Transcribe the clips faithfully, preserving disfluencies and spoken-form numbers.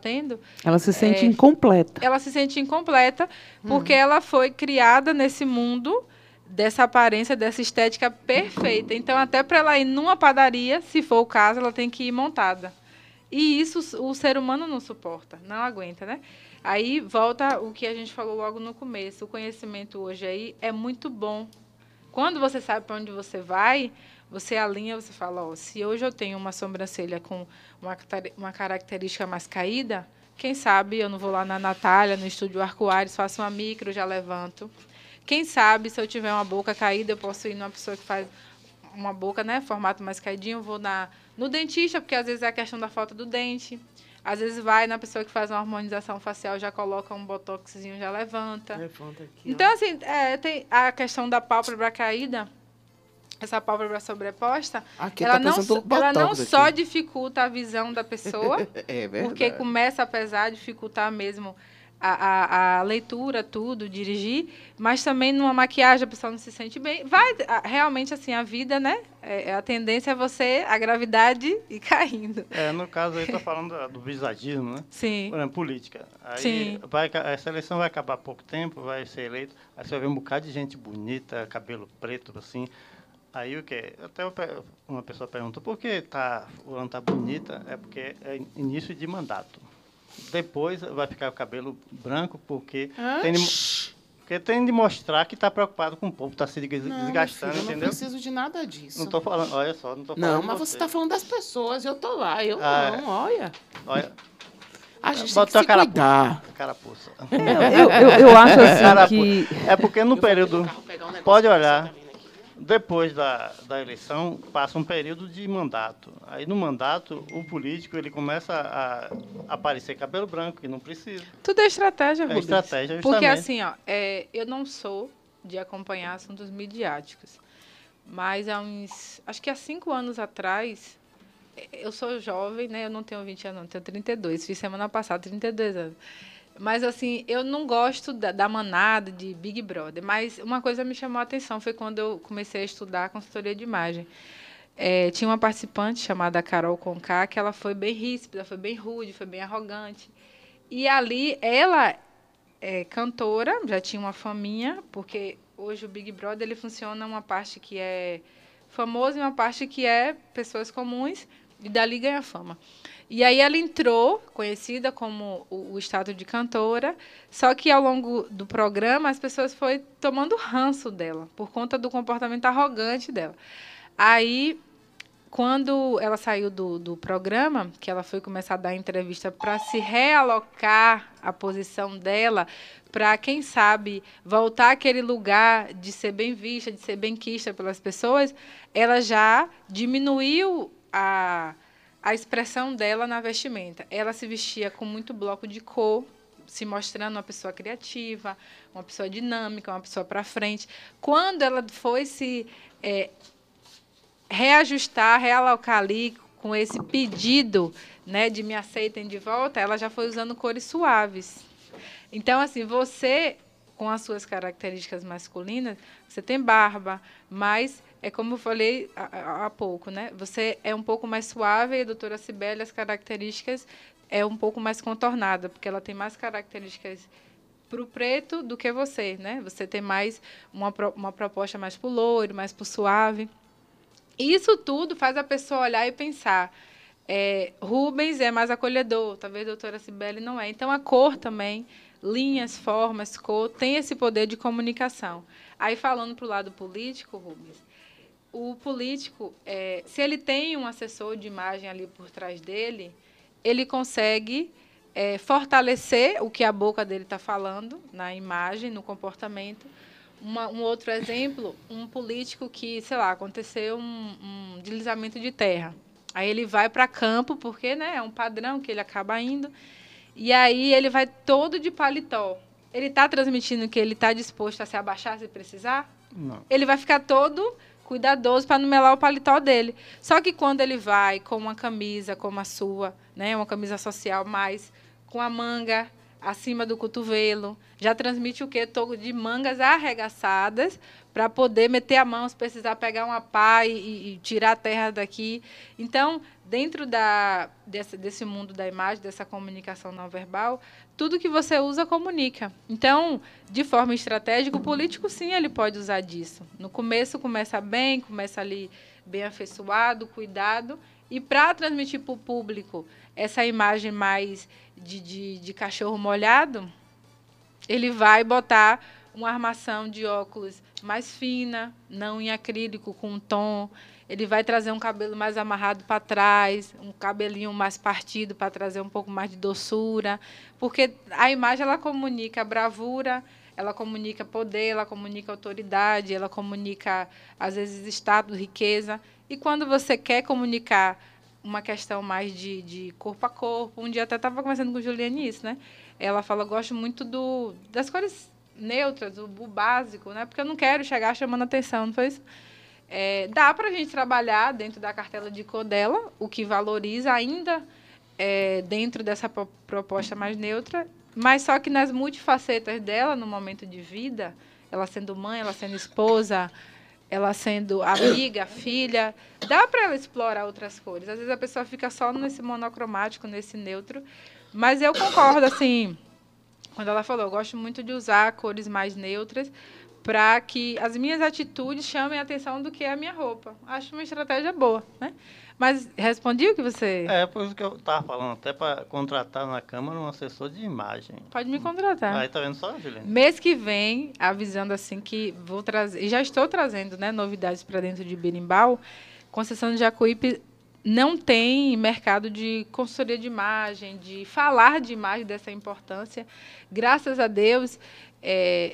tendo... Ela se sente é, incompleta. Ela se sente incompleta porque uhum. ela foi criada nesse mundo dessa aparência, dessa estética perfeita. Então, até para ela ir numa padaria, se for o caso, ela tem que ir montada. E isso o ser humano não suporta, não aguenta, né? Aí volta o que a gente falou logo no começo. O conhecimento hoje aí é muito bom. Quando você sabe para onde você vai, você alinha, você fala, ó, se hoje eu tenho uma sobrancelha com uma, uma característica mais caída, quem sabe eu não vou lá na Natália, no estúdio Arco-Íris, faço uma micro, já levanto. Quem sabe, se eu tiver uma boca caída, eu posso ir numa pessoa que faz uma boca, né, formato mais caidinho, eu vou na, no dentista, porque às vezes é a questão da falta do dente. Às vezes vai na pessoa que faz uma harmonização facial, já coloca um botoxzinho, já levanta. Levanta aqui, então, ó. assim, é, tem a questão da pálpebra caída, essa pálpebra sobreposta, aqui ela, tá não, ela não aqui. só dificulta a visão da pessoa, é porque começa a pesar, dificultar mesmo a, a, a leitura, tudo, dirigir, mas também numa maquiagem a pessoa não se sente bem. Vai, realmente, assim, a vida, né? É, a tendência é você, a gravidade, ir caindo. É, no caso aí, tá falando do visagismo, né? Sim. Por exemplo, política. Aí Sim. Vai, essa eleição vai acabar há pouco tempo, vai ser eleito, aí você vai ver um bocado de gente bonita, cabelo preto, assim. Aí o que? Até uma pessoa pergunta, por que tá, o ano tá bonita? É porque é início de mandato. Depois vai ficar o cabelo branco, porque tem, de, porque tem de mostrar que está preocupado com o povo, está se desgastando, não, filho, eu entendeu? não preciso de nada disso. Não estou falando, olha só, não estou falando. Não, mas você está falando das pessoas, eu tô lá, eu ah, não, olha. Olha. A gente tem que se cuidar. Carapuça. Eu, eu, eu, eu acho assim Carapuça. que... É porque no período... Um pode olhar. Depois da, da eleição, passa um período de mandato. Aí, no mandato, o político ele começa a, a aparecer cabelo branco, que não precisa. Tudo é estratégia, Rubens. É estratégia, justamente. Porque, assim, ó, é, eu não sou de acompanhar assuntos midiáticos. Mas, há uns... Acho que há cinco anos atrás, eu sou jovem, né? Eu não tenho vinte anos, não, tenho trinta e dois. Fiz semana passada, trinta e dois anos. Mas, assim, eu não gosto da, da manada de Big Brother. Mas uma coisa me chamou a atenção, foi quando eu comecei a estudar consultoria de imagem. É, tinha uma participante chamada Carol Conká, que ela foi bem ríspida, foi bem rude, foi bem arrogante. E ali, ela é cantora, já tinha uma faminha, porque hoje o Big Brother ele funciona uma parte que é famoso e uma parte que é pessoas comuns, e dali ganha fama. E aí ela entrou, conhecida como o, o status de cantora, só que ao longo do programa as pessoas foram tomando ranço dela, por conta do comportamento arrogante dela. Aí, quando ela saiu do, do programa, que ela foi começar a dar entrevista para se realocar a posição dela, para, quem sabe, voltar àquele lugar de ser bem vista, de ser bem quista pelas pessoas, ela já diminuiu a... a expressão dela na vestimenta. Ela se vestia com muito bloco de cor, se mostrando uma pessoa criativa, uma pessoa dinâmica, uma pessoa para frente. Quando ela foi se é, reajustar, realocar ali com esse pedido, né, de me aceitem de volta, ela já foi usando cores suaves. Então, assim, você, com as suas características masculinas, você tem barba, mas... É como eu falei há, há pouco, né? Você é um pouco mais suave e a doutora Cibele, as características é um pouco mais contornada, porque ela tem mais características para o preto do que você, né? Você tem mais uma, uma proposta mais para o loiro, mais para o suave. Isso tudo faz a pessoa olhar e pensar, é, Rubens é mais acolhedor, talvez a doutora Cibele não é. Então, a cor também, linhas, formas, cor, tem esse poder de comunicação. Aí, falando para o lado político, Rubens, o político, é, se ele tem um assessor de imagem ali por trás dele, ele consegue é, fortalecer o que a boca dele está falando na imagem, no comportamento. Uma, um outro exemplo, um político que, sei lá, aconteceu um, um deslizamento de terra. Aí ele vai para campo, porque, né, é um padrão que ele acaba indo, e aí ele vai todo de paletó. Ele está transmitindo que ele está disposto a se abaixar se precisar? Não. Ele vai ficar todo... cuidadoso para não melar o paletó dele. Só que quando ele vai com uma camisa como a sua, né, uma camisa social, mais com a manga acima do cotovelo. Já transmite o quê? Tô de mangas arregaçadas para poder meter a mão se precisar pegar uma pá e, e tirar a terra daqui. Então, dentro da, desse, desse mundo da imagem, dessa comunicação não verbal, tudo que você usa comunica. Então, de forma estratégica, o político, sim, ele pode usar disso. No começo, começa bem, começa ali bem afeiçoado, cuidado, e para transmitir para o público essa imagem mais de, de, de cachorro molhado, ele vai botar uma armação de óculos mais fina, não em acrílico, com um tom. Ele vai trazer um cabelo mais amarrado para trás, um cabelinho mais partido para trazer um pouco mais de doçura. Porque a imagem ela comunica bravura, ela comunica poder, ela comunica autoridade, ela comunica, às vezes, status, riqueza. E quando você quer comunicar uma questão mais de, de corpo a corpo, um dia até estava conversando com Juliane isso, né? Ela fala, gosto muito do, das cores neutras, o, o básico, né? Porque eu não quero chegar chamando atenção, não foi isso? É, dá para a gente trabalhar dentro da cartela de cor dela, o que valoriza ainda é, dentro dessa proposta mais neutra, mas só que nas multifacetas dela, no momento de vida, ela sendo mãe, ela sendo esposa, ela sendo amiga, filha, dá para ela explorar outras cores. Às vezes a pessoa fica só nesse monocromático, nesse neutro, mas eu concordo, assim, quando ela falou, eu gosto muito de usar cores mais neutras, para que as minhas atitudes chamem a atenção do que é a minha roupa. Acho uma estratégia boa, né? Mas respondi o que você... É, por isso que eu estava falando, até para contratar na Câmara um assessor de imagem. Pode me contratar. Aí tá vendo só, Juliane? Mês que vem, avisando assim que vou trazer... E já estou trazendo, né, novidades para dentro de Berimbau. Conceição de Jacuípe não tem mercado de consultoria de imagem, de falar de imagem dessa importância. Graças a Deus... É,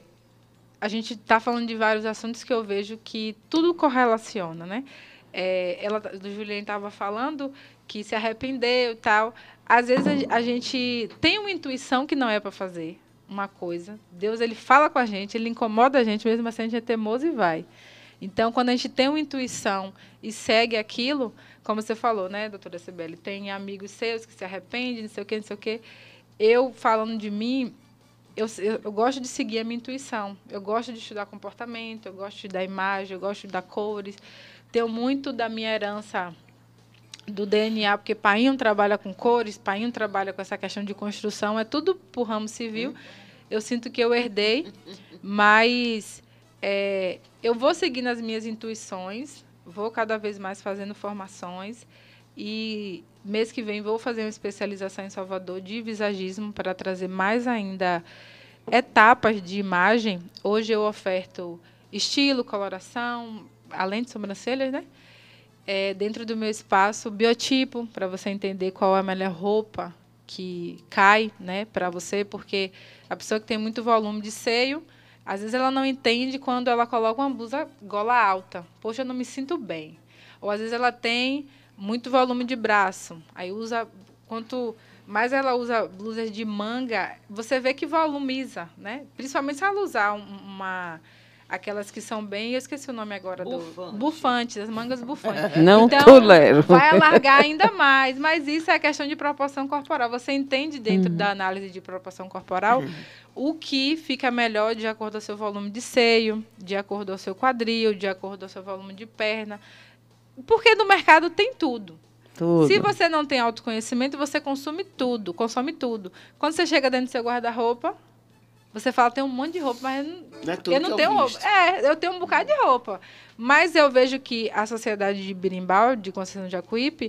a gente está falando de vários assuntos que eu vejo que tudo correlaciona, né? É, ela, do Juliane estava falando que se arrependeu e tal. Às vezes a, a gente tem uma intuição que não é para fazer uma coisa. Deus, ele fala com a gente, ele incomoda a gente, mesmo assim a gente é teimoso e vai. Então, quando a gente tem uma intuição e segue aquilo, como você falou, né, doutora Cibele, tem amigos seus que se arrependem, não sei o quê, não sei o quê. Eu, falando de mim, Eu, eu, eu gosto de seguir a minha intuição. Eu gosto de estudar comportamento, eu gosto de estudar imagem, eu gosto de estudar cores. Tenho muito da minha herança do D N A, porque painho trabalha com cores, painho trabalha com essa questão de construção, é tudo por ramo civil. Eu sinto que eu herdei, mas é, eu vou seguindo as minhas intuições, vou cada vez mais fazendo formações e... Mês que vem vou fazer uma especialização em Salvador de visagismo para trazer mais ainda etapas de imagem. Hoje eu oferto estilo, coloração, além de sobrancelhas, né? É, dentro do meu espaço, biotipo, para você entender qual é a melhor roupa que cai, né, para você, porque a pessoa que tem muito volume de seio, às vezes ela não entende quando ela coloca uma blusa gola alta. Poxa, eu não me sinto bem. Ou às vezes ela tem muito volume de braço. Aí usa, quanto mais ela usa blusas de manga, você vê que volumiza, né? Principalmente se ela usar uma, aquelas que são bem, eu esqueci o nome agora Bufante. do bufantes, as mangas bufantes. Não então, tolero. vai alargar ainda mais, mas isso é questão de proporção corporal. Você entende dentro uhum. da análise de proporção corporal uhum. o que fica melhor de acordo ao seu volume de seio, de acordo ao seu quadril, de acordo ao seu volume de perna. Porque no mercado tem tudo. Tudo. Se você não tem autoconhecimento, você consome tudo, consome tudo. Quando você chega dentro do seu guarda-roupa, você fala, tem um monte de roupa, mas não é tudo eu não que tenho eu roupa. É, eu tenho um bocado de roupa. Mas eu vejo que a sociedade de Berimbau, de Conceição de Jacuípe,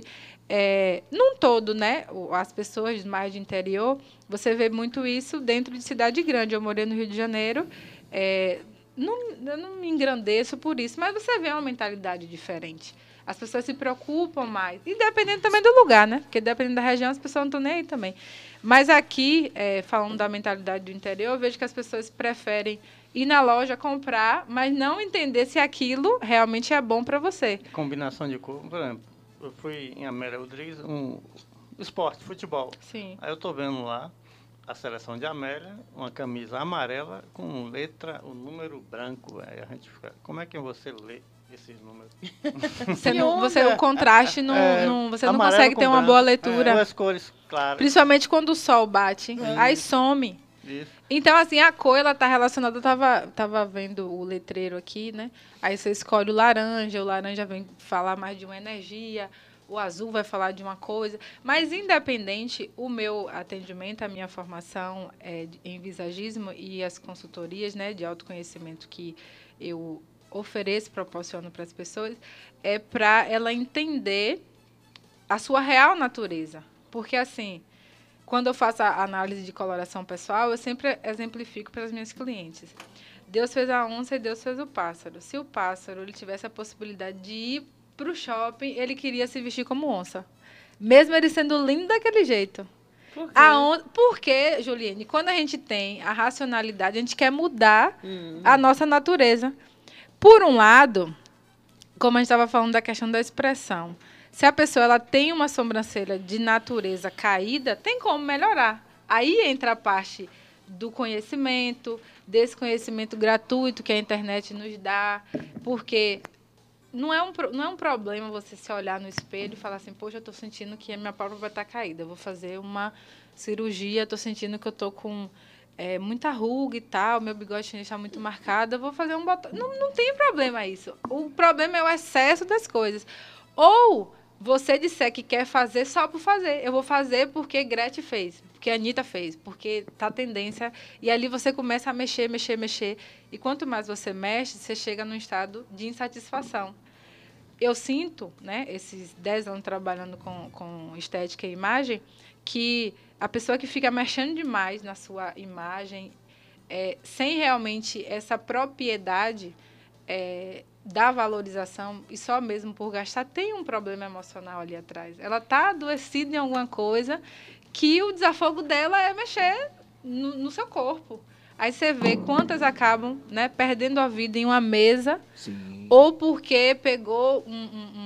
é, num todo, né? As pessoas mais de interior, você vê muito isso dentro de cidade grande. Eu morei no Rio de Janeiro, é, não, eu não me engrandeço por isso, mas você vê uma mentalidade diferente. As pessoas se preocupam mais. E dependendo também do lugar, né? Porque dependendo da região, as pessoas não estão nem aí também. Mas aqui, é, falando da mentalidade do interior, eu vejo que as pessoas preferem ir na loja comprar, mas não entender se aquilo realmente é bom para você. Combinação de cor. Por exemplo, eu fui em Amélia Rodrigues, um esporte, futebol. Sim. Aí eu estou vendo lá a seleção de Amélia, uma camisa amarela com letra, o número branco. Aí a gente fica, como é que você lê esses números. Você não, você, o contraste, não, É, não, você não amarelo consegue com ter uma branco. boa É, leitura. duas cores claras. Principalmente quando o sol bate. É. Aí some. Isso. Então, assim, a cor, ela tá relacionada... Eu tava, tava vendo o letreiro aqui, né? Aí você escolhe o laranja. O laranja vem falar mais de uma energia. O azul vai falar de uma coisa. Mas, independente, o meu atendimento, a minha formação é de- em visagismo e as consultorias, né, de autoconhecimento que eu ofereço, proporciono para as pessoas, é para ela entender a sua real natureza. Porque, assim... Quando eu faço a análise de coloração pessoal, eu sempre exemplifico para as minhas clientes. Deus fez a onça e Deus fez o pássaro. Se o pássaro ele tivesse a possibilidade de ir para o shopping, ele queria se vestir como onça. Mesmo ele sendo lindo daquele jeito. Por quê? A on... Porque, Juliane, quando a gente tem a racionalidade, a gente quer mudar Hum. a nossa natureza. Por um lado, como a gente estava falando da questão da expressão, se a pessoa ela tem uma sobrancelha de natureza caída, tem como melhorar. Aí entra a parte do conhecimento, desse conhecimento gratuito que a internet nos dá, porque não é um, pro- não é um problema você se olhar no espelho e falar assim, poxa, eu estou sentindo que a minha pálpebra vai estar caída, eu vou fazer uma cirurgia, estou sentindo que eu estou com é, muita ruga e tal, meu bigode está muito marcado, eu vou fazer um botox. Não, não tem problema isso. O problema é o excesso das coisas. Ou você disser que quer fazer só por fazer. Eu vou fazer porque Gretchen fez, porque a Anitta fez, porque tá tendência. E ali você começa a mexer, mexer, mexer. E quanto mais você mexe, você chega num estado de insatisfação. Eu sinto, né, esses dez anos trabalhando com, com estética e imagem, que a pessoa que fica mexendo demais na sua imagem, é, sem realmente essa propriedade, é, da valorização e só mesmo por gastar, tem um problema emocional ali atrás. Ela está adoecida em alguma coisa que o desafogo dela é mexer no, no seu corpo. Aí você vê quantas acabam, né, perdendo a vida em uma mesa, Sim. ou porque pegou um, um,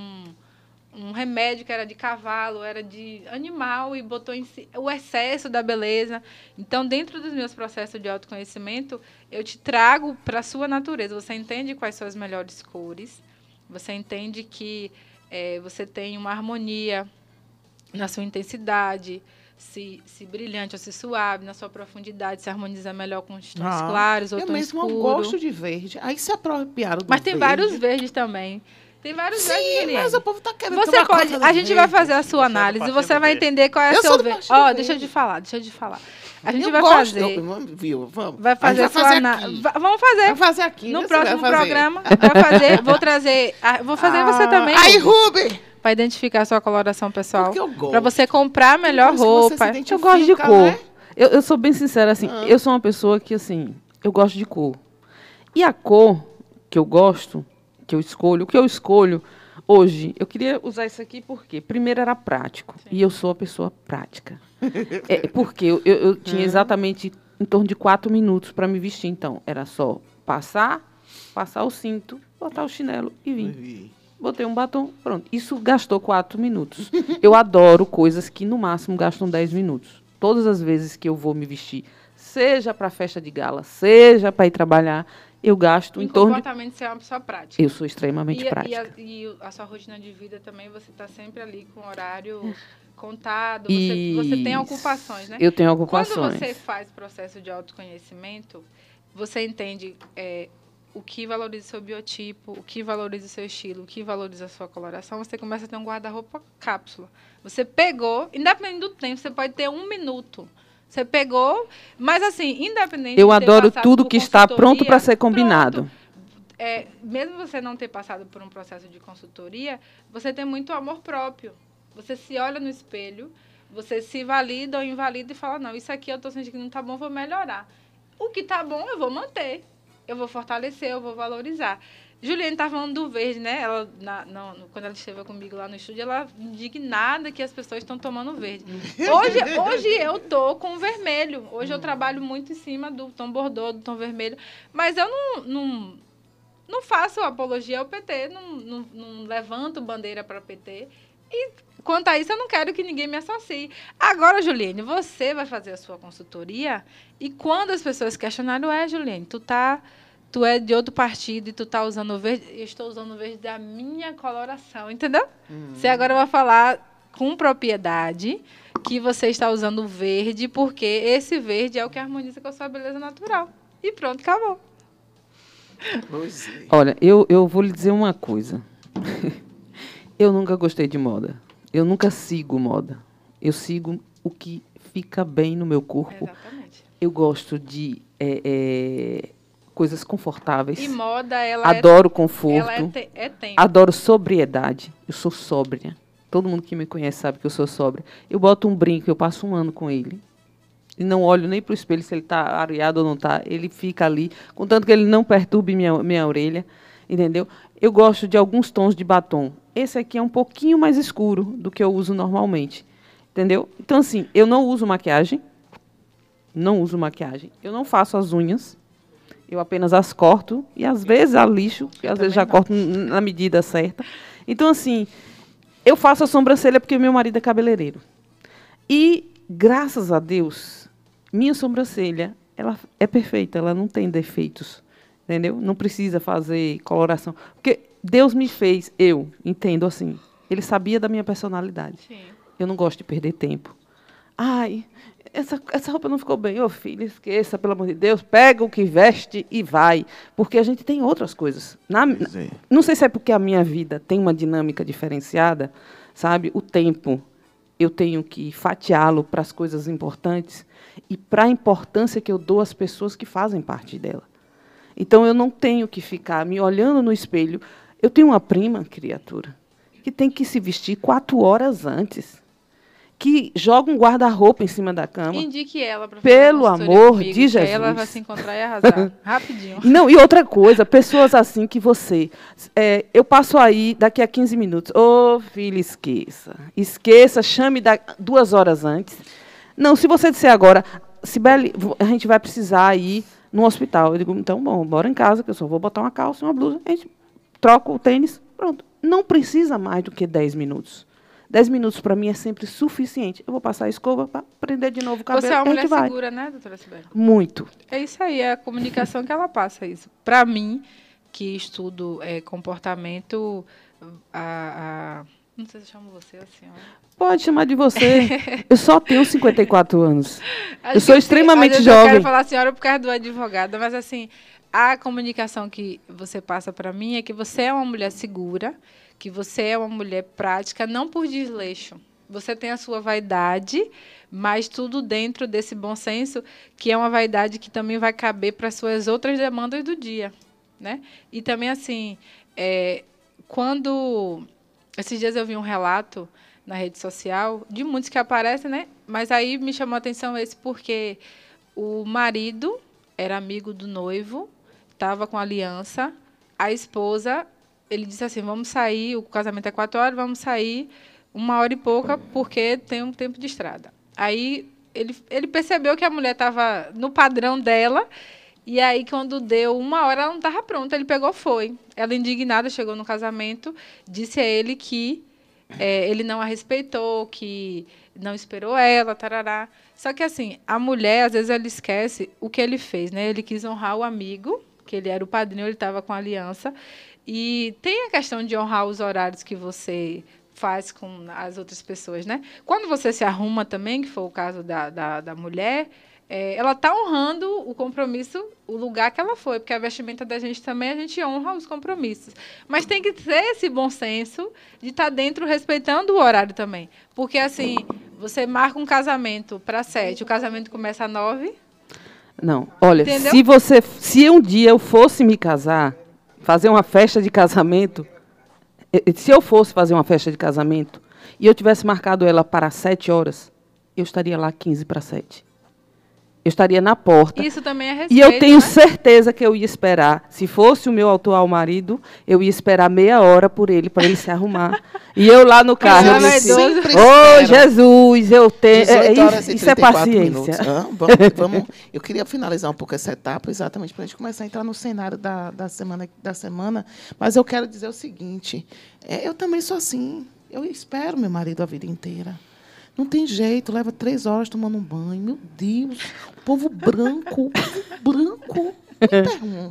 um, um remédio que era de cavalo, era de animal e botou em si o excesso da beleza. Então, dentro dos meus processos de autoconhecimento, eu te trago para a sua natureza. Você entende quais são as melhores cores, você entende que é, você tem uma harmonia na sua intensidade, se, se brilhante ou se suave, na sua profundidade, se harmoniza melhor com os tons Ah, claros ou eu tom mesmo escuro. gosto de verde. Aí se apropriaram do Mas tem verde. vários verdes também. Tem vários verdes, Sim, Juliane. mas o povo tá querendo Você tomar pode, conta do a gente vai verde. fazer a sua Você é do análise e Partido você vai Verde. entender qual é Eu o seu sou do verde. Partido Ó, Verde. deixa eu te falar, deixa eu te falar. A gente Eu vai gosto, fazer, eu- vamos, viu? Vamos. vai A gente fazer a vai sua fazer análise. aqui. Va- Vamos fazer. Vai fazer aqui. No né? próximo Você vai fazer. programa, vai fazer, vou trazer, ah, vou fazer você também, Aí, Rubens, Rubi! para identificar a sua coloração pessoal, Porque eu gosto. para você comprar a melhor Depois que você se roupa. identifica, Eu gosto de cor. né? Eu, eu sou bem sincera, assim, Ah. eu sou uma pessoa que, assim, eu gosto de cor. E a cor que eu gosto, que eu escolho, o que eu escolho hoje, eu queria usar isso aqui porque, primeiro, era prático. E eu sou uma pessoa prática. É, porque eu, eu, eu tinha exatamente em torno de quatro minutos para me vestir. Então, era só passar, passar o cinto, botar o chinelo e vir. Botei um batom, pronto. Isso gastou quatro minutos. Eu adoro coisas que, no máximo, gastam dez minutos. Todas as vezes que eu vou me vestir, seja para festa de gala, seja para ir trabalhar, eu gasto Em em torno de... comportamento, você é uma pessoa prática. Eu sou extremamente E, a- prática. E a, e o- a sua rotina de vida também, você está sempre ali com horário contado, você, E você tem ocupações, né? Eu tenho Quando ocupações. você faz processo de autoconhecimento, você entende é, o que valoriza o seu biotipo, o que valoriza o seu estilo, o que valoriza a sua coloração, você começa a ter um guarda-roupa cápsula. Você pegou, independente do tempo, você pode ter um minuto. Você pegou, mas assim, independente Eu de ter adoro passado tudo por que está pronto consultoria, para ser combinado. pronto. É, mesmo você não ter passado por um processo de consultoria, você tem muito amor próprio. Você se olha no espelho, você se valida ou invalida e fala, não, isso aqui eu estou sentindo que não está bom, vou melhorar. O que está bom, eu vou manter. Eu vou fortalecer, eu vou valorizar. Juliane estava falando do verde, né? Ela, na, na, quando ela esteve comigo lá no estúdio, ela indignada que as pessoas estão tomando verde. Hoje, hoje eu tô com vermelho. Hoje eu trabalho muito em cima do tom bordô, do tom vermelho. Mas eu não, não, não faço apologia ao P T, não, não, não levanto bandeira para o P T. E quanto a isso, eu não quero que ninguém me associe. Agora, Juliane, você vai fazer a sua consultoria e quando as pessoas questionaram, é, Juliane, tu tá tu é de outro partido e tu tá usando o verde, eu estou usando o verde da minha coloração, entendeu? Hum. Você agora vai falar com propriedade que você está usando o verde porque esse verde é o que harmoniza com a sua beleza natural. E pronto, acabou. Olha, eu, eu vou lhe dizer uma coisa. Eu nunca gostei de moda. Eu nunca sigo moda. Eu sigo o que fica bem no meu corpo. Exatamente. Eu gosto de é, é, coisas confortáveis. E moda, ela Adoro é, conforto. Ela é, te, é tempo. Adoro sobriedade. Eu sou sóbria. Todo mundo que me conhece sabe que eu sou sóbria. Eu boto um brinco, eu passo um ano com ele. E não olho nem para o espelho se ele está areado ou não está. Ele fica ali, contanto que ele não perturbe minha, minha orelha. Entendeu? Eu gosto de alguns tons de batom. Esse aqui é um pouquinho mais escuro do que eu uso normalmente. Entendeu? Então, assim, eu não uso maquiagem. Não uso maquiagem. Eu não faço as unhas. Eu apenas as corto. E, às vezes, a lixo. E, às vezes, já não. corto na medida certa. Então, assim, eu faço a sobrancelha porque meu marido é cabeleireiro. E, graças a Deus, minha sobrancelha ela é perfeita. Ela não tem defeitos. Entendeu? Não precisa fazer coloração. Porque Deus me fez, eu entendo assim. Ele sabia da minha personalidade. Sim. Eu não gosto de perder tempo. Ai, essa, essa roupa não ficou bem. Ô, filho, esqueça, pelo amor de Deus. Pega o que veste e vai. Porque a gente tem outras coisas. Na, na, não sei se é porque a minha vida tem uma dinâmica diferenciada, sabe? O tempo, eu tenho que fatiá-lo para as coisas importantes e para a importância que eu dou às pessoas que fazem parte dela. Então, eu não tenho que ficar me olhando no espelho. Eu tenho uma prima, criatura, que tem que se vestir quatro horas antes, que joga um guarda-roupa em cima da cama. Indique ela para Pelo amor comigo, de Jesus. Ela vai se encontrar e arrasar. Rapidinho. Não, e outra coisa, pessoas assim que você... É, eu passo aí daqui a quinze minutos. Ô, oh, filha, esqueça. Esqueça, chame da, duas horas antes. Não, se você disser agora, Sibeli, a gente vai precisar ir no hospital. Eu digo, então, bom, bora em casa, que eu só vou botar uma calça e uma blusa. A gente troca o tênis, pronto. Não precisa mais do que dez minutos. dez minutos, para mim, é sempre suficiente. Eu vou passar a escova para prender de novo o cabelo. Você é uma mulher vai. segura, né, doutora Sibeli? Muito. É isso aí, é a comunicação que ela passa isso. Para mim, que estudo é, comportamento, a, a... não sei se eu chamo você assim, ó. Pode chamar de você. Eu só tenho cinquenta e quatro anos. Acho eu sou extremamente às vezes jovem. Eu quero falar senhora por causa do advogado, mas assim, a comunicação que você passa para mim é que você é uma mulher segura, que você é uma mulher prática, não por desleixo. Você tem a sua vaidade, mas tudo dentro desse bom senso, que é uma vaidade que também vai caber para as suas outras demandas do dia, né? E também, assim, é, quando... Esses dias eu vi um relato na rede social, de muitos que aparecem, né? Mas aí me chamou a atenção esse porque o marido era amigo do noivo, estava com aliança, a esposa, ele disse assim, vamos sair, o casamento é quatro horas, vamos sair uma hora e pouca, porque tem um tempo de estrada. Aí ele, ele percebeu que a mulher estava no padrão dela, e aí, quando deu uma hora, ela não estava pronta, ele pegou, foi. Ela, indignada, chegou no casamento, disse a ele que é, ele não a respeitou, que não esperou ela, tarará. Só que, assim, a mulher, às vezes, ela esquece o que ele fez, né? Ele quis honrar o amigo, que ele era o padrinho, ele estava com a aliança. E tem a questão de honrar os horários que você faz com as outras pessoas, né? Quando você se arruma também, que foi o caso da, da, da mulher... É, ela está honrando o compromisso, o lugar que ela foi, porque a vestimenta da gente também, a gente honra os compromissos. Mas tem que ter esse bom senso de estar tá dentro, respeitando o horário também. Porque, assim, você marca um casamento para sete, o casamento começa às nove. Não, olha, entendeu? se você, se um dia eu fosse me casar, fazer uma festa de casamento, se eu fosse fazer uma festa de casamento e eu tivesse marcado ela para sete horas, eu estaria lá quinze para sete. Eu estaria na porta. Isso também é respeito, e eu tenho né? certeza que eu ia esperar. Se fosse o meu atual marido, eu ia esperar meia hora por ele, para ele se arrumar. E eu lá no carro, eu disse, ô, Jesus, eu tenho... É, isso isso é paciência. Ah, bom, vamos, eu queria finalizar um pouco essa etapa, exatamente para a gente começar a entrar no cenário da, da, semana, da semana. Mas eu quero dizer o seguinte, é, eu também sou assim. Eu espero meu marido a vida inteira. Não tem jeito, leva três horas tomando um banho. Meu Deus, o povo branco, o povo branco. Me pergunta.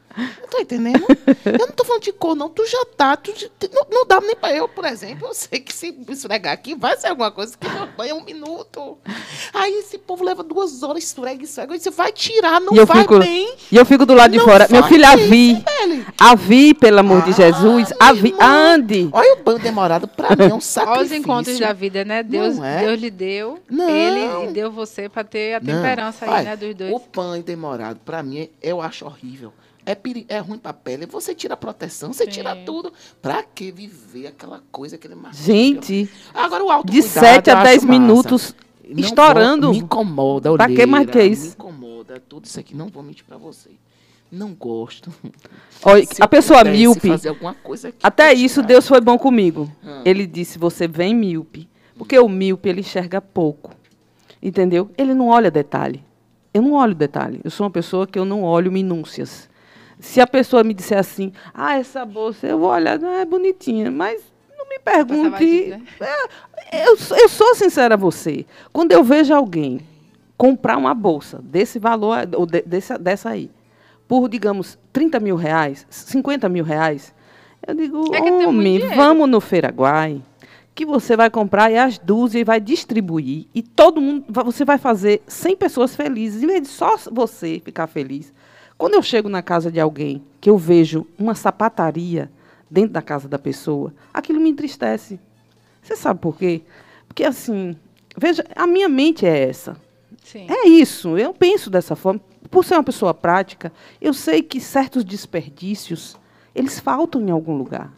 Não tô entendendo? Eu não tô falando de cor, não. Tu já tá. Tu, não, não dá nem pra eu, por exemplo. Eu sei que se esfregar aqui vai ser alguma coisa que meu banho é um minuto. Aí esse povo leva duas horas, esfrega, esfrega. Você vai tirar, não e eu vai fico, bem. E eu fico do lado de fora. Meu filho, a Vi. A Vi, pelo amor de Jesus. A Vi, ande. Olha o banho demorado, pra mim é um sacrifício. Olha os encontros da vida, né? Deus, é? Deus lhe deu, não. ele e deu você para ter a temperança não. aí, Olha, né, dos dois. O banho demorado, pra mim, eu acho horrível. É, peri é ruim pra pele. Você tira a proteção, você Sim. tira tudo. Pra que viver aquela coisa, aquele martírio? Gente, agora o de sete a dez minutos não estourando. Vou, me incomoda, olheira, pra que mais que isso? Me incomoda, tudo isso aqui. Não vou mentir pra você. Não gosto. Olha, a pessoa míope, fazer alguma coisa aqui, até isso tirar. Deus foi bom comigo. Hum. Ele disse, você vem míope. Porque hum. o míope, ele enxerga pouco. Entendeu? Ele não olha detalhe. Eu não olho detalhe. Eu sou uma pessoa que eu não olho minúcias. Se a pessoa me disser assim, ah, essa bolsa, eu vou olhar, não é bonitinha, mas não me pergunte. Né? É, eu, eu sou sincera a você. Quando eu vejo alguém comprar uma bolsa desse valor, ou de, dessa, dessa aí, por, digamos, trinta mil reais, cinquenta mil reais, eu digo, é homem, vamos no Feiraguai, que você vai comprar e as dúzias e vai distribuir, e todo mundo, você vai fazer cem pessoas felizes, em vez de só você ficar feliz. Quando eu chego na casa de alguém, que eu vejo uma sapataria dentro da casa da pessoa, aquilo me entristece. Você sabe por quê? Porque, assim, veja, a minha mente é essa. Sim. É isso, eu penso dessa forma. Por ser uma pessoa prática, eu sei que certos desperdícios, eles faltam em algum lugar.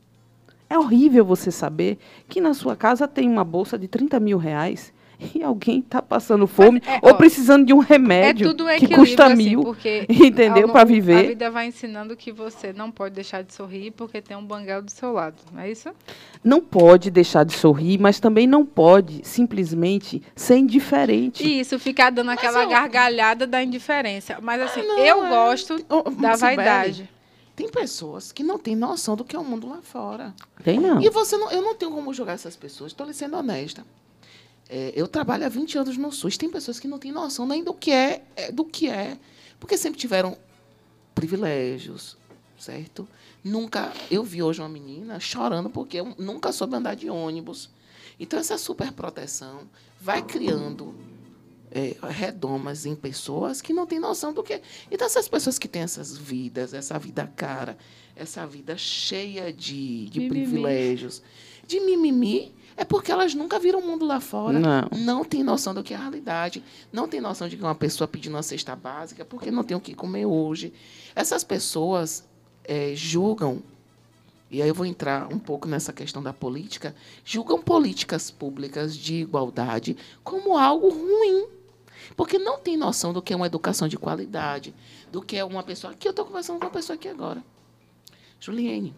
É horrível você saber que na sua casa tem uma bolsa de trinta mil reais e alguém está passando fome é, ou ó, precisando de um remédio é tudo que custa mil, assim, porque entendeu, para viver. A vida vai ensinando que você não pode deixar de sorrir porque tem um banguelo do seu lado, não é isso? Não pode deixar de sorrir, mas também não pode simplesmente ser indiferente. Isso, ficar dando mas aquela eu... gargalhada da indiferença. Mas assim, ah, não, eu é... gosto oh, da vaidade. Tem pessoas que não têm noção do que é o mundo lá fora. Tem não. E você não, eu não tenho como julgar essas pessoas, estou lhe sendo honesta. É, eu trabalho há vinte anos no SUS. Tem pessoas que não têm noção nem do que é, é, do que é, porque sempre tiveram privilégios, certo? Nunca, eu vi hoje uma menina chorando porque eu nunca soube andar de ônibus. Então essa superproteção vai criando é, redomas em pessoas que não têm noção do que é. Então essas pessoas que têm essas vidas, essa vida cara, essa vida cheia de, de privilégios, de mimimi. É porque elas nunca viram o mundo lá fora. Não. Não tem noção do que é a realidade. Não tem noção de que uma pessoa pedindo uma cesta básica porque não tem o que comer hoje. Essas pessoas é, julgam, e aí eu vou entrar um pouco nessa questão da política, julgam políticas públicas de igualdade como algo ruim. Porque não tem noção do que é uma educação de qualidade, do que é uma pessoa... Aqui eu estou conversando com uma pessoa aqui agora. Juliene...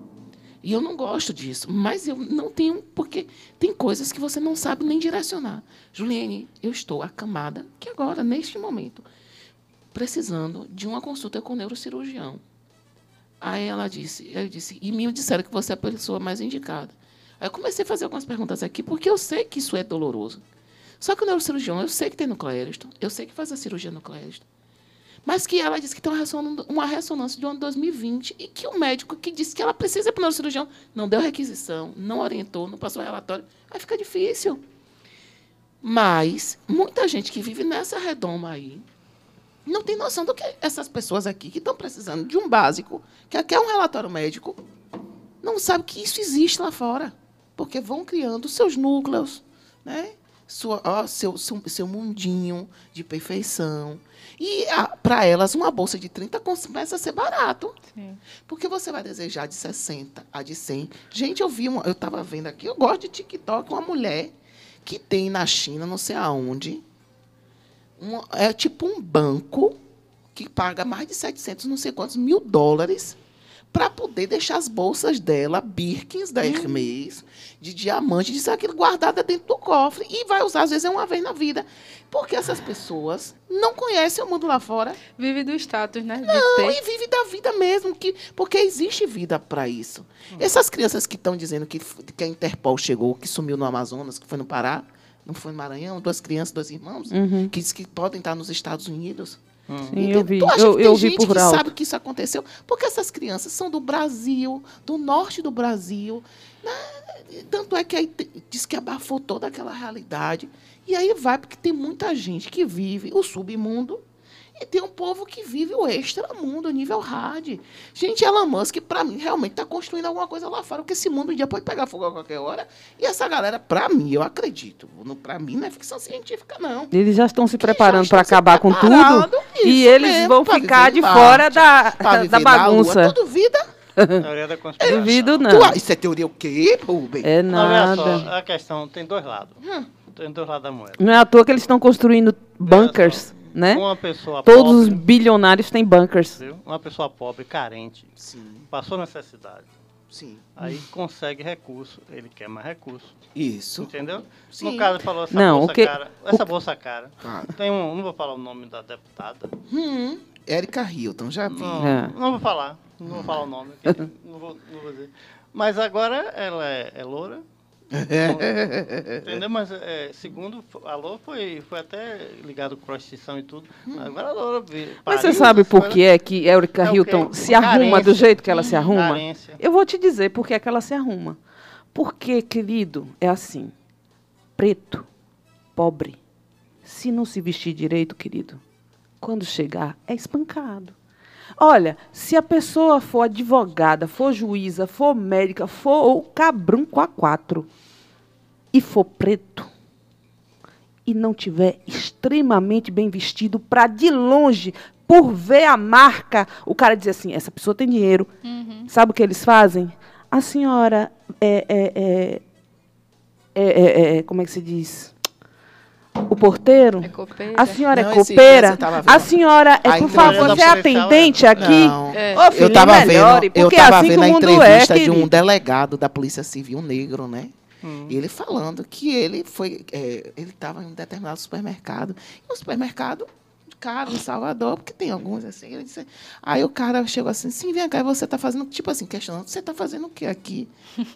E eu não gosto disso, mas eu não tenho, porque tem coisas que você não sabe nem direcionar. Juliene, eu estou acamada, que agora, neste momento, precisando de uma consulta com o neurocirurgião. Aí ela disse, eu disse, e me disseram que você é a pessoa mais indicada. Aí eu comecei a fazer algumas perguntas aqui, porque eu sei que isso é doloroso. Só que o neurocirurgião, eu sei que tem nucleérito, eu sei que faz a cirurgia nucleérito. Mas que ela disse que tem uma ressonância, uma ressonância do ano dois mil e vinte e que o médico que disse que ela precisa ir para o neurocirurgião não deu requisição, não orientou, não passou relatório. Aí fica difícil. Mas muita gente que vive nessa redoma aí não tem noção do que essas pessoas aqui que estão precisando de um básico, que aqui é um relatório médico, não sabe que isso existe lá fora. Porque vão criando seus núcleos, né? Sua, ó, seu, seu, seu mundinho de perfeição. E, para elas, uma bolsa de trinta começa a ser barato. Sim. Porque você vai desejar de sessenta a de cem. Gente, eu vi, uma, eu estava vendo aqui, eu gosto de TikTok, uma mulher que tem na China, não sei aonde, uma, é tipo um banco que paga mais de setecentos, não sei quantos, mil dólares para poder deixar as bolsas dela, Birkins da Hermès, de diamante, de aquilo guardada dentro do cofre. E vai usar, às vezes, é uma vez na vida. Porque essas pessoas não conhecem o mundo lá fora. Vive do status, né? De não, ter. E vive da vida mesmo. Que, porque existe vida para isso. Hum. Essas crianças que estão dizendo que, que a Interpol chegou, que sumiu no Amazonas, que foi no Pará, não foi no Maranhão, duas crianças, dois irmãos, uhum. que diz que podem estar nos Estados Unidos. Sim, eu vi. Tu acha Eu, que tem eu vi gente por que alto. sabe que isso aconteceu? Porque essas crianças são do Brasil, do norte do Brasil. Né? Tanto é que aí te- diz que abafou toda aquela realidade. E aí vai, porque tem muita gente que vive o submundo e tem um povo que vive o extramundo, o nível hard. Gente, Elon Musk, para mim, realmente está construindo alguma coisa lá fora, porque esse mundo um dia pode pegar fogo a qualquer hora. E essa galera, para mim, eu acredito, para mim não é ficção científica, não. Eles já estão se Que preparando já para estão se acabar com tudo. preparando, E isso eles mesmo, vão pra ficar viver de em fora Marte, da, pra da viver na Lua. bagunça. Tu duvida? Teoria da conspiração. Duvido, Tu, não. isso é teoria o quê, Rubem? É Não, olha só, nada. a questão tem dois lados. Tem dois lados da moeda. Não é à toa que eles estão construindo bunkers, né? Uma pessoa Todos os pobre, bilionários têm bunkers. viu? Uma pessoa pobre, carente, Sim, passou necessidade, sim. aí consegue recurso, ele quer mais recurso, Isso. entendeu? Sim. No caso, falou essa Não, bolsa o que- cara, essa bolsa cara, Claro. tem um, não vou falar o nome da deputada, Hum, Érica Hilton, já vi. não, É. não vou falar, não vou falar o nome, que não, vou, não vou dizer. Mas agora ela é, é loura, entendeu? Mas é, segundo a Loura foi, foi até ligado com prostituição e tudo. Agora a Loura vi- Mas pariu, você sabe essas por coisas. que é que Erika É o quê? Hilton se Carência. arruma do jeito que ela se Hum, arruma? carência. Eu vou te dizer por que é que ela se arruma. Porque, querido, é assim. Preto, pobre, se não se vestir direito, querido, quando chegar, é espancado. Olha, se a pessoa for advogada, for juíza, for médica, for o cabrão com a quatro e for preto e não tiver extremamente bem vestido para de longe, por ver a marca, o cara diz assim, essa pessoa tem dinheiro. Sabe o que eles fazem? A senhora é, é, é, é, é, é, como é que se diz? O porteiro? É copeira. A senhora Não, é esse copeira? dia você tava vendo. A senhora é, A por entrevista favor, da você é policial, atendente é? aqui? Não. É. Ô, filho, Eu tava melhore, vendo, eu porque é tava assim que vendo o a mundo entrevista é, de um querido. delegado da Polícia Civil, um negro, né? Hum. E ele falando que ele foi, é, ele estava em um determinado supermercado, e um supermercado caro em Salvador, porque tem alguns assim. Ele disse, aí o cara chegou assim, sim, vem cá, e você está fazendo, tipo assim, questionando, você está fazendo o que aqui?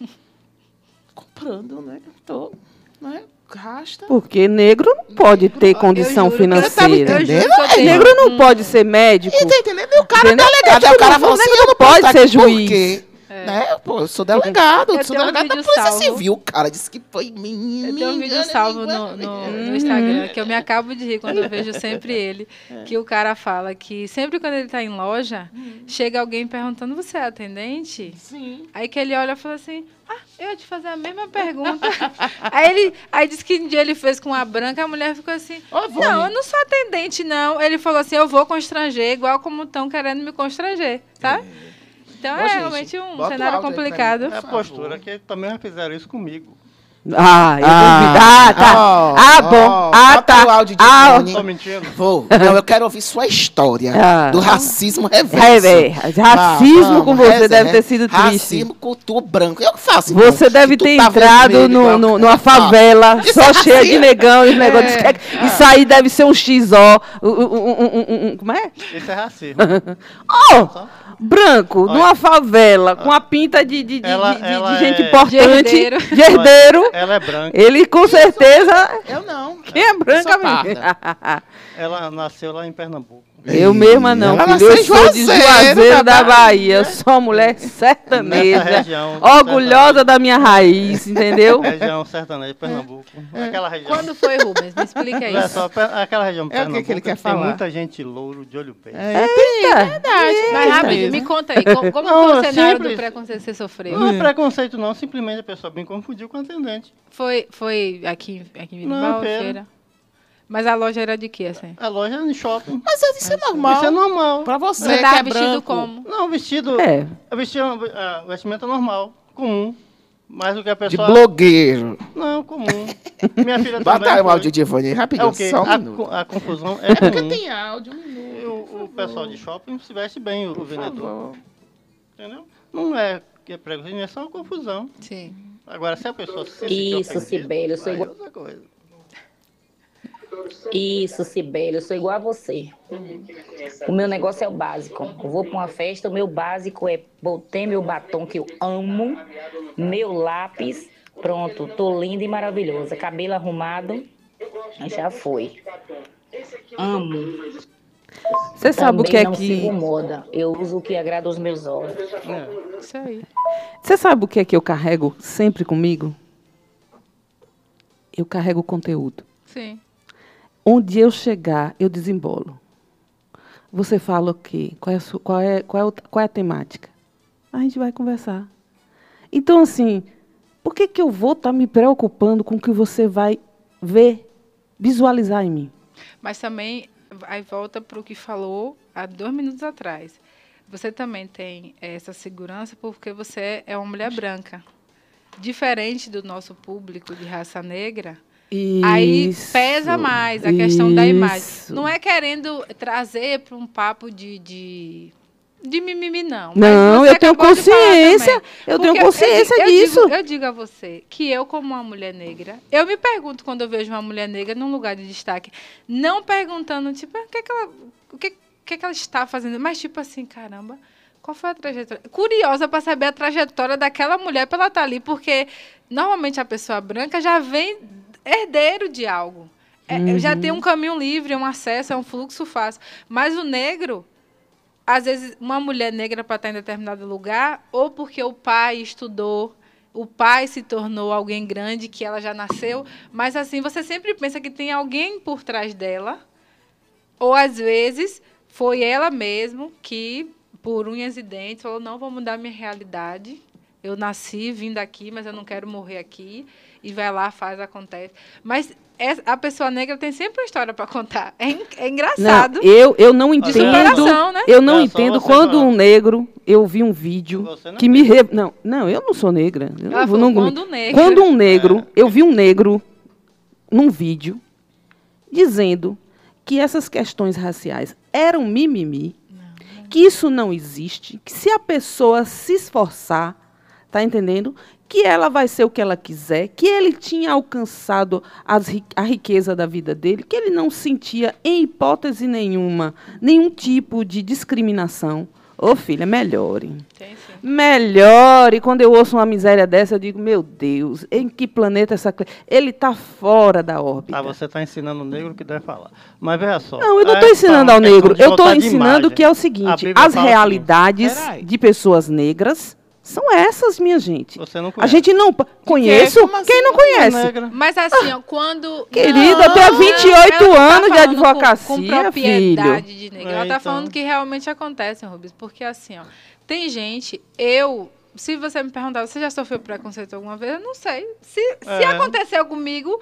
Comprando, né? Tô, né? Rasta. Porque negro não pode ter condição Eu juro que eu tava financeira. entendendo. Eu juro que eu É, tenho- Negro não pode ser médico. E tá entendendo? E o cara é Entendeu? delegado. Aí o cara falou assim, Negro eu não não posso pode estar ser aqui juiz. porque, né? Pô, eu sou delegado, Eu eu sou tenho um delegado da vídeo Polícia salvo. Civil. O cara disse que foi menino. Eu tenho um vídeo salvo no, no, no Instagram, que eu me acabo de rir quando eu vejo sempre ele, que o cara fala que sempre quando ele está em loja, chega alguém perguntando, você é atendente? Sim. Aí que ele olha e fala assim, ah, eu ia te fazer a mesma pergunta. aí ele aí disse que um dia ele fez com a branca, a mulher ficou assim, Ô, Vânia. não, eu não sou atendente, não. Ele falou assim, eu vou constranger, igual como estão querendo me constranger, sabe? Então Ô, é gente, realmente um bota o cenário áudio aí pra complicado. mim, É a Por postura favor. que também já fizeram isso comigo. Ah, eu duvido. Ah, tá. ó, ah, bom. ó, ah, bota tá. o áudio de ah, fone. Tô mentindo? Vou. Não, eu quero ouvir sua história Ah. do racismo é, reverso. é, racismo Vamos, com você reza- deve ter sido triste. Racismo com tu branco. Eu que faço. então, Você deve que tu ter tá entrado vermelho no, igual- no- numa Ah, favela Isso só é cheia de racismo? negão e os negócios. É. Isso aí deve ser um X O. Um, um, um, um, um, como é? Isso é racismo. Oh, branco, Olha. numa favela, com a pinta de, de, de, Ela- de- de ela gente é- importante, De herdeiro. de herdeiro. Ela é branca. Ele com certeza Eu não. quem é branca, sou menina. Ela nasceu lá em Pernambuco. Eu mesma não, Ela filho. Eu nasceu em sou de Juazeiro, Juazeiro da da Bahia. Eu sou uma mulher sertaneja, Nessa região, orgulhosa da minha raiz, entendeu? Região sertaneja, Pernambuco. Aquela região. Quando foi, Rubens? Me explica Olha isso. só, per- aquela região de É o que Pernambuco que ele quer tem falar? muita gente louro de olho verde. É, Eita. Mas rapidinho, me conta aí, como, como Não, foi o é cenário simples. do preconceito que você sofreu? Não é preconceito não, simplesmente a pessoa bem confundiu com o atendente. Foi, foi aqui, aqui em Não, Viribal, feira. feira? Mas a loja era de quê, assim? A loja é no shopping. Mas isso é normal. Isso é normal. Pra você, Você que tava é vestido branco. como? Não, vestido. É. É vestido, a vestimenta normal, comum. Mais do que a De pessoa. blogueiro. Não, comum. Minha filha Bota também. aí o foi. áudio de Ivone aí, É rapidinho, o quê? só um A, minuto. co- a confusão é comum. Tem áudio, um E minuto. o, o pessoal de shopping se veste bem, o, o Por vendedor. favor. Entendeu? Não é que é preconceito, é só uma confusão. Sim. Agora, se a pessoa se sentir Isso, ofendida, Sibeli, eu sou aí é igual- outra coisa. Isso, Sibeli, eu sou igual a você. O meu negócio é o básico. Eu vou para uma festa, o meu básico é botei meu batom que eu amo, meu lápis, pronto, tô linda e maravilhosa. Cabelo arrumado, já foi. Amo. Você sabe o que é não que... sigo moda. Eu uso o que agrada os meus olhos. É. Isso aí. Você sabe o que é que eu carrego sempre comigo? Eu carrego conteúdo. Sim. Onde eu chegar, eu desembolo. Você fala o quê? Qual é a, sua, qual é, qual é, o, qual é a temática? A gente vai conversar. Então, assim, por que, que eu vou estar tá me preocupando com o que você vai ver, visualizar em mim? Mas também, aí volta para o que falou há dois minutos atrás. Você também tem essa segurança porque você é uma mulher branca. Diferente do nosso público de raça negra, Isso, aí pesa mais a questão da imagem. isso. Não é querendo trazer para um papo de, de, de mimimi, não. Não, Mas você eu tenho acabou de falar consciência, também. eu Porque tenho consciência eu, disso. Digo, eu digo a você que eu, como uma mulher negra, eu me pergunto quando eu vejo uma mulher negra num lugar de destaque, não perguntando, tipo, o que, é que, ela, o que, que, é que ela está fazendo, mas tipo assim, caramba, qual foi a trajetória? Curiosa para saber a trajetória daquela mulher para ela estar ali, porque normalmente a pessoa branca já vem herdeiro de algo. É, Uhum. Já tem um caminho livre, um acesso, é um fluxo fácil. Mas o negro, às vezes, uma mulher negra para estar em determinado lugar, ou porque o pai estudou, o pai se tornou alguém grande, que ela já nasceu, mas assim, você sempre pensa que tem alguém por trás dela, ou às vezes foi ela mesmo que, por unhas e dentes, falou, não, vou mudar minha realidade, eu nasci, vim daqui, mas eu não quero morrer aqui, e vai lá, faz, acontece. Mas a pessoa negra tem sempre uma história para contar. É, é engraçado. Não, eu, eu não entendo. superação, né? Eu não Não, só entendo você quando fala. um negro, eu vi um vídeo Você não que me re... não, não, eu não sou negra. Eu Ela não, vou- falou, não- quando um negro. quando um negro, É. eu vi um negro num vídeo dizendo que essas questões raciais eram mimimi, que isso não existe, que se a pessoa se esforçar, tá entendendo? Que ela vai ser o que ela quiser, que ele tinha alcançado as ri- a riqueza da vida dele, que ele não sentia, em hipótese nenhuma, nenhum tipo de discriminação. Ô, filha, melhore. Tem sim. Melhore. Quando eu ouço uma miséria dessa, eu digo, meu Deus, em que planeta essa... cl- Ele está fora da órbita. Ah, você está ensinando o negro o que deve falar. Mas veja só. Não, eu não é estou ensinando uma ao negro. questão de Eu estou voltar de ensinando imagem. que é o A seguinte, Bíblia as fala realidades Peraí. de pessoas negras são essas, minha gente. Você não A conhece. gente não... Conheço? Como assim? Quem não Uma conhece? Negra. Mas assim, ó, quando... Querida, eu Não, tenho vinte e oito ela não tá anos de falando com- advocacia, com propriedade filho. de negra. É, Ela tá então. falando que realmente acontece, Rubens. Porque assim, ó, tem gente... Eu... Se você me perguntar, você já sofreu preconceito alguma vez? Eu não sei. Se, se É. aconteceu comigo,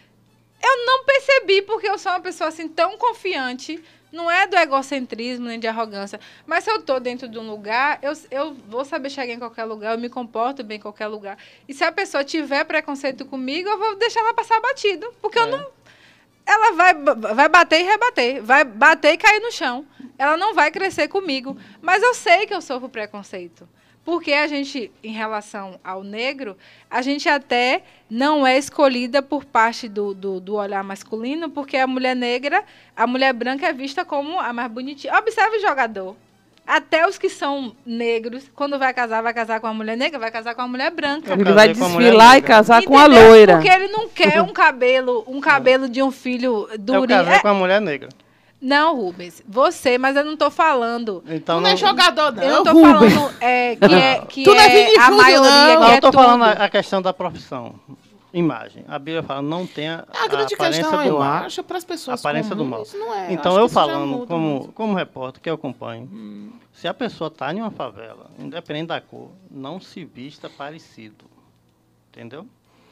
eu não percebi, porque eu sou uma pessoa assim tão confiante. Não é do egocentrismo nem de arrogância. Mas se eu estou dentro de um lugar, eu, eu vou saber chegar em qualquer lugar, eu me comporto bem em qualquer lugar. E se a pessoa tiver preconceito comigo, eu vou deixar ela passar batido. Porque eu É. não. Ela vai, vai bater e rebater. Vai bater e cair no chão. Ela não vai crescer comigo. Mas eu sei que eu sofro preconceito. Porque a gente, em relação ao negro, a gente até não é escolhida por parte do, do, do olhar masculino, porque a mulher negra, a mulher branca é vista como a mais bonitinha. Observe o jogador. Até os que são negros, quando vai casar, vai casar com uma mulher negra, vai casar com uma mulher branca. Eu Ele casei vai com a mulher desfilar e negra. casar com a Entendeu? loira. Porque ele não quer um cabelo, um cabelo de um filho Eu durinho. casei É- com a mulher negra. Não, Rubens, você, mas eu não tô falando. Então Tu não é jogador, não. Eu não tô Rubens. falando é, que é, que Tu não é é Vini a Júnior, maioria, não. que Não, é eu tô tudo. falando a, a questão da profissão. Imagem. A Bíblia fala, não tenha A a grande aparência questão, do eu mal. acho, para as pessoas Aparência do mal. comuns, não é. Então, Acho eu que isso já falando muda como, muito. como repórter que eu acompanho, se a pessoa está em uma favela, independente da cor, não se vista parecido. Entendeu?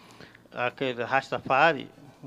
Aquele Rastafari,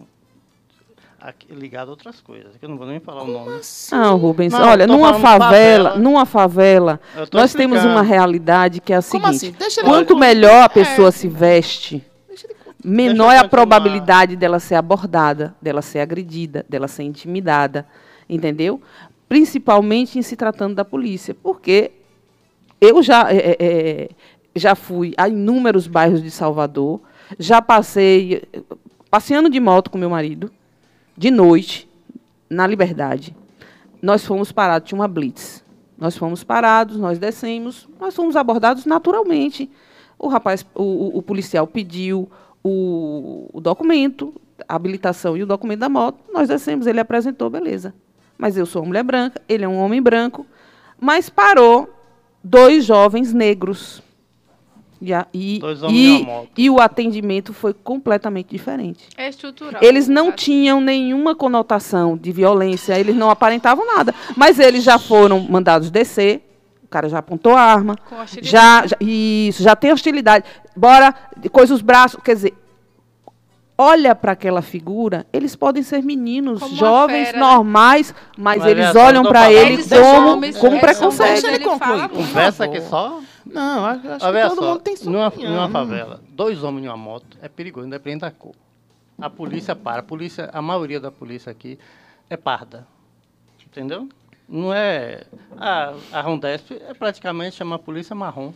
aqui- ligado a outras coisas, que eu não vou nem falar o nome. Não, Rubens, Não, olha, tô numa falando favela, favela. numa favela, Eu tô nós temos explicando. uma realidade que é a Como seguinte: assim? Deixa ele quanto concluir. melhor a É. pessoa se veste, Deixa ele concluir. menor Deixa é eu a probabilidade dela ser abordada, dela ser agredida, dela ser intimidada, entendeu? Principalmente em se tratando da polícia, porque eu já, é, é, é, já fui a inúmeros bairros de Salvador, já passei, passeando de moto com meu marido, de noite, na Liberdade. Nós fomos parados, tinha uma blitz. Nós fomos parados, nós descemos, nós fomos abordados naturalmente. O rapaz, o, o- o policial pediu o, o documento, a habilitação e o documento da moto, nós descemos, ele apresentou, beleza. mas eu sou uma mulher branca, ele é um homem branco, mas parou dois jovens negros. E, a, e, Dois homens e, em uma moto. e o atendimento foi completamente diferente. É estrutural. Eles não Sabe? tinham nenhuma conotação de violência, eles não aparentavam nada, mas eles já foram mandados descer, o cara já apontou a arma, Com hostilidade. já, já, isso, já tem hostilidade. Bora, coisa os braços, quer dizer, olha para aquela figura, eles podem ser meninos, Como uma jovens, fera, né? normais, mas, Mas eles é só olham do para papai. ele Eles são como, homens, como eles preconceito. são Deixa ele Ele concluir. fala por Conversa favor. aqui só. Não, eu acho Olha que todo só, mundo tem sua numa, opinião. numa favela, dois homens em uma moto é perigoso, independente da cor. A polícia para. A polícia, a maioria da polícia aqui é parda. Entendeu? Não é... A, a Rondesp é praticamente chama a polícia marrom.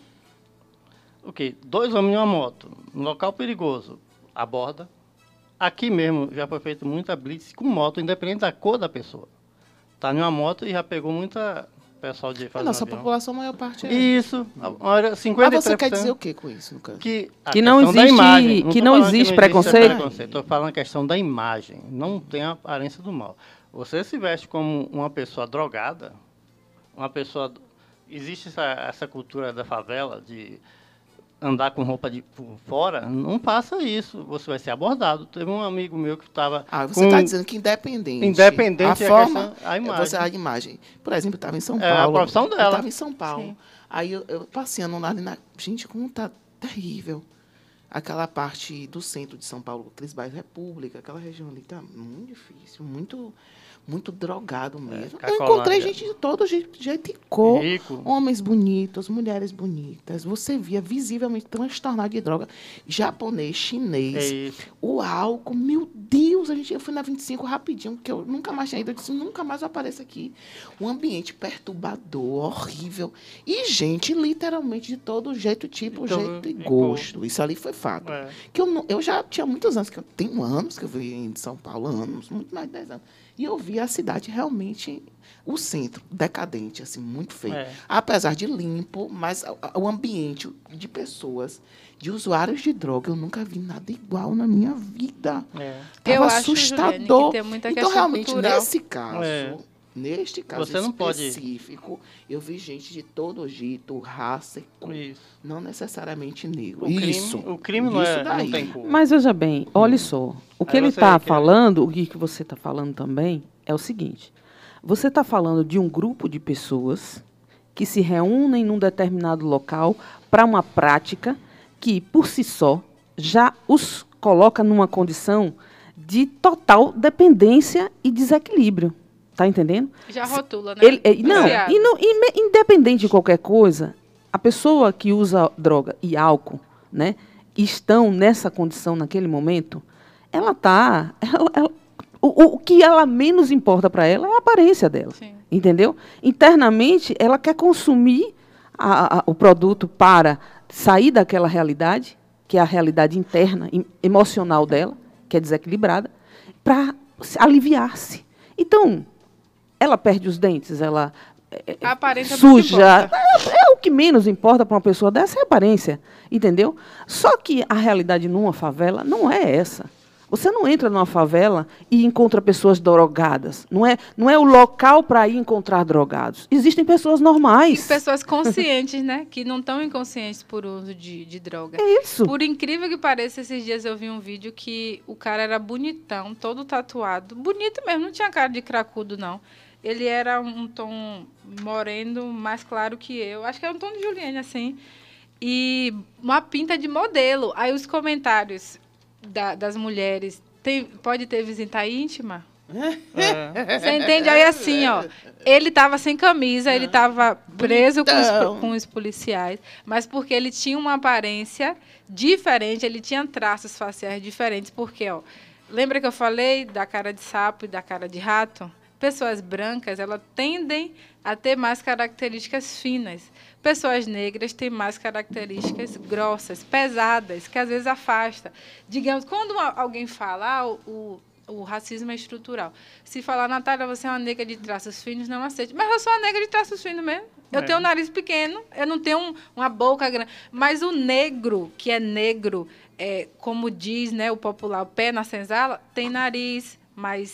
O quê? Dois homens em uma moto, um local perigoso, aborda. Aqui mesmo já foi feito muita blitz com moto, independente da cor da pessoa. Tá em uma moto e já pegou muita pessoal de A fazer nossa um avião. população, a maior parte é. Isso, a maioria, cinquenta e três por cento. Mas você quer dizer o que com isso, no caso? Que, a Que não questão da existe- imagem. que tô não falando existe preconceito? Estou falando a questão da imagem. Não tem a aparência do mal. Você se veste como uma pessoa drogada, uma pessoa... Existe essa, essa cultura da favela de andar com roupa de por fora, não faça isso. Você vai ser abordado. Teve um amigo meu que estava... Ah, você está dizendo que independente. Independente a é a forma, questão- a imagem. Você, a imagem. Por exemplo, eu estava em São É a Paulo. profissão dela. Eu estava em São Paulo. Sim. Aí eu, eu passeando lá ali na. Gente, como tá terrível. Aquela parte do centro de São Paulo, aqueles bairros República, aquela região ali, tá muito difícil, muito, muito drogado mesmo. eu Cacolândia. encontrei gente de todo jeito, jeito e cor. Rico. Homens bonitos, mulheres bonitas. Você via visivelmente transtornado de droga. Japonês, chinês. É isso. O álcool, meu Deus, a gente, eu fui na vinte e cinco rapidinho, porque eu nunca mais tinha ido. Eu disse, nunca mais eu apareço aqui. Um ambiente perturbador, horrível. E gente, literalmente, de todo jeito, tipo, Então, jeito e e gosto. Isso ali foi fato. É. Que eu, não- eu já tinha muitos anos, que eu tenho anos que eu vim de São Paulo, anos, muito mais de dez anos. E eu vi a cidade realmente, o centro, decadente, assim, muito feio. É. Apesar de limpo, mas a- a- o ambiente de pessoas, de usuários de droga, eu nunca vi nada igual na minha vida. É. Tava Eu acho, assustador. Juliane, que tem muita então, questão realmente, cultural. nesse caso, É. neste caso Você não pode- específico, eu vi gente de todo jeito, raça, e cor, Isso. não necessariamente negro. O crime, Isso. o crime não, Isso é, daí. não tem cor. Mas veja bem, olha só. O que Aí ele você está quer- falando, o que que você está falando também, é o seguinte. Você está falando de um grupo de pessoas que se reúnem num determinado local para uma prática que, por si só, já os coloca numa condição de total dependência e desequilíbrio. Está entendendo? Já rotula, né? Ele, ele- não, Viciado. e não- e me- independente de qualquer coisa, a pessoa que usa droga e álcool, né, estão nessa condição naquele momento, ela tá, ela- ela- o, o que ela menos importa para ela é a aparência dela, Sim. entendeu? Internamente, ela quer consumir a- a- o produto para sair daquela realidade, que é a realidade interna, em- emocional dela, que é desequilibrada, para aliviar-se. Então, ela perde os dentes, ela é, A aparência não suja. importa. É, é o que menos importa para uma pessoa dessa é a aparência, entendeu? Só que a realidade numa favela não é essa. Você não entra numa favela e encontra pessoas drogadas. Não é, não é o local para ir encontrar drogados. Existem pessoas E normais. pessoas conscientes, né? Que não estão inconscientes por uso de, de droga. É isso. Por incrível que pareça, esses dias eu vi um vídeo que o cara era bonitão, todo tatuado. Bonito mesmo, não tinha cara de cracudo, não. Ele era um tom moreno, mais claro que eu. Acho que era um tom de Juliane, assim. E uma pinta de modelo. Aí os comentários da- das mulheres, tem, pode ter visita íntima? É. Você entende? Aí assim, ó, ele estava sem camisa, ele estava preso com os, Bonitão. com os policiais, mas porque ele tinha uma aparência diferente, ele tinha traços faciais diferentes, porque, ó, lembra que eu falei da cara de sapo e da cara de rato? Pessoas brancas, elas tendem a ter mais características finas. Pessoas negras têm mais características grossas, pesadas, que às vezes afasta. Digamos, quando uma- alguém fala, ah, o, o racismo é estrutural. Se falar, Natália, você é uma negra de traços finos, não aceite. Mas eu sou uma negra de traços finos mesmo. Eu É. tenho um nariz pequeno, eu não tenho um- uma boca grande. Mas o negro, que é negro, é, como diz, né, o popular, o pé na senzala, tem nariz mais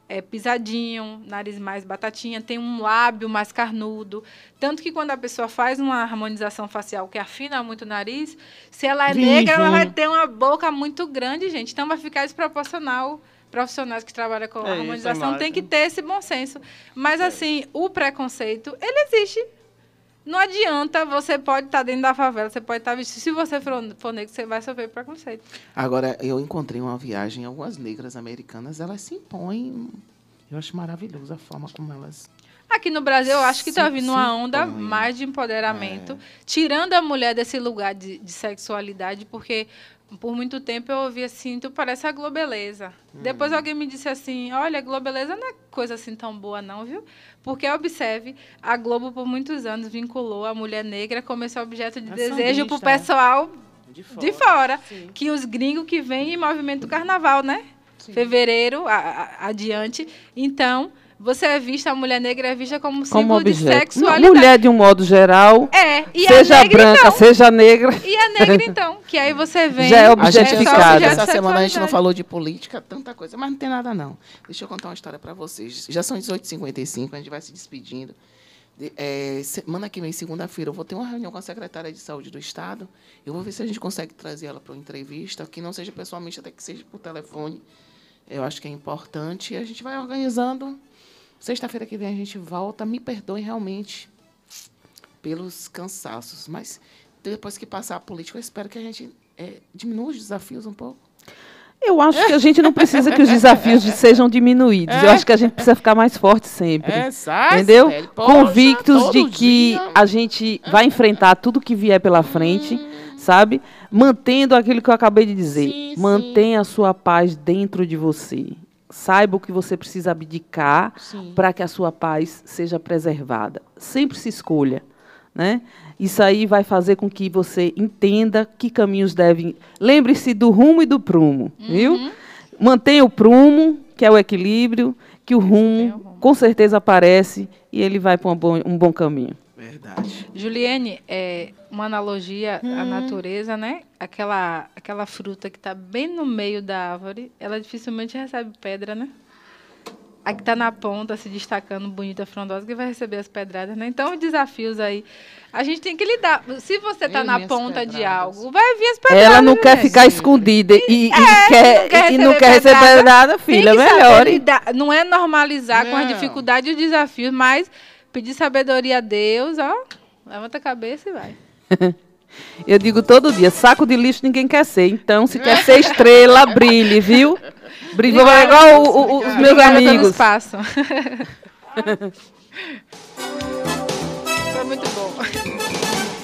é, pisadinho, nariz mais batatinha, tem um lábio mais carnudo. Tanto que quando a pessoa faz uma harmonização facial que afina muito o nariz, se ela é Vive. negra, ela vai ter uma boca muito grande, gente. Então vai ficar desproporcional. Profissionais que trabalham com É isso, harmonização a têm que imagem. ter esse bom senso. Mas, assim, o preconceito, ele existe. Não adianta, você pode estar dentro da favela, você pode estar vestido. Se você for, for negro, você vai sofrer preconceito. Agora, eu encontrei uma viagem, algumas negras americanas, elas se impõem. Eu acho maravilhoso a forma como elas... Aqui no Brasil, eu acho que está Se- vindo se uma onda impõe. mais de empoderamento, É. tirando a mulher desse lugar de, de sexualidade, porque por muito tempo eu ouvi assim, tu parece a Globeleza. Hum. Depois alguém me disse assim, olha, a Globeleza não é coisa assim tão boa não, viu? Porque, observe, a Globo por muitos anos vinculou a mulher negra como esse objeto de A desejo para o sambista, é. pessoal De de fora. Sim. Que os gringos que vêm em movimento carnaval, né? Sim. Fevereiro a- a- adiante. Então, você é vista, a mulher negra é vista como Como símbolo de objeto. sexualidade. Mulher, de um modo geral, É, e seja a negra, branca, então. seja negra. E a negra, então. Que aí você vem... Já é A gente, objetificada. só objeto de essa semana a gente não sexualidade. falou de política, tanta coisa, mas não tem nada não. Deixa eu contar uma história para vocês. Já são dezoito e cinquenta e cinco, a gente vai se despedindo. De- é, semana que vem, segunda-feira, eu vou ter uma reunião com a secretária de saúde do Estado. Eu vou ver se a gente consegue trazer ela para uma entrevista, que não seja pessoalmente, até que seja por telefone. Eu acho que é importante. E a gente vai organizando. Sexta-feira que vem a gente volta. Me perdoem realmente pelos cansaços, mas depois que passar a política, eu espero que a gente é, diminua os desafios um pouco. Eu acho que a gente não precisa que os desafios de- sejam diminuídos. Eu acho que a gente precisa ficar mais forte sempre. Exato. Entendeu? velho. Poxa, Convictos de todo que dia. a gente vai enfrentar tudo que vier pela frente, sabe? Mantendo aquilo que eu acabei de dizer. Sim, sim. Mantenha a sua paz dentro de você. Saiba o que você precisa abdicar Sim. para que a sua paz seja preservada. Sempre se escolha, né? Isso aí vai fazer com que você entenda que caminhos devem... Lembre-se do rumo e do prumo, viu? Mantenha o prumo, que é o equilíbrio, que o rumo, com certeza aparece e ele vai para um bom, um bom caminho. Verdade. Juliane, é uma analogia à Hum. natureza, né? Aquela, aquela fruta que está bem no meio da árvore, ela dificilmente recebe pedra, né? A que está na ponta, se destacando, bonita, frondosa, que vai receber as pedradas, né? Então, os desafios aí, a gente tem que lidar. Se você está Vem na minhas ponta de pedradas. algo, vai vir as pedradas. Ela não quer gente. ficar escondida e, e É, quer, não quer e não receber quer receber pedrada. nada, Tem filha. que saber Melhore. lidar. Não é normalizar com as Não. dificuldades e os desafios, mas pedir sabedoria a Deus, ó, levanta a cabeça e vai. Eu digo todo dia, saco de lixo ninguém quer ser. Então, se quer ser estrela, brilhe, viu? Brilhe, igual o- o- os meus Obrigada pelo amigos. espaço.